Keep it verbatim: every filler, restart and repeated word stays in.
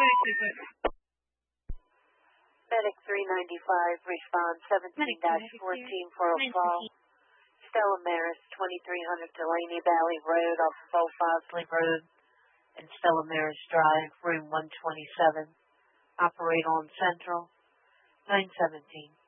Medic three ninety-five, respond seventeen dash fourteen for a fall. Stella Maris, twenty-three hundred Delaney Valley Road off of Old Bosley Road and Stella Maris Drive, room one twenty-seven. Operate on Central, nine seventeen.